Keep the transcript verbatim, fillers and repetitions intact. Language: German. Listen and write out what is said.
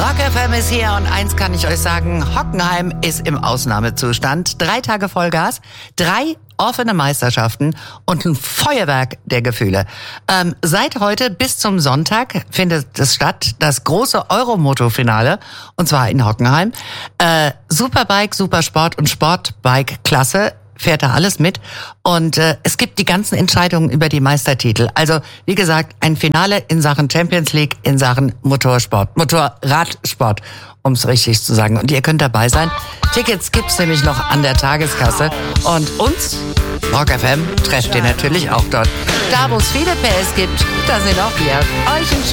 Rock F M ist hier und eins kann ich euch sagen, Hockenheim ist im Ausnahmezustand. Drei Tage Vollgas, drei offene Meisterschaften und ein Feuerwerk der Gefühle. Ähm, seit heute bis zum Sonntag findet es statt, das große Euromoto-Finale, und zwar in Hockenheim. Äh, Superbike, Supersport und Sportbike-Klasse fährt da alles mit. Und äh, es gibt die ganzen Entscheidungen über die Meistertitel. Also, wie gesagt, ein Finale in Sachen Champions League, in Sachen Motorsport, Motorradsport, um es richtig zu sagen. Und ihr könnt dabei sein. Tickets gibt's nämlich noch an der Tageskasse. Und uns, Rock F M, trefft ihr natürlich auch dort. Da, wo es viele P S gibt, da sind auch wir. Euch ein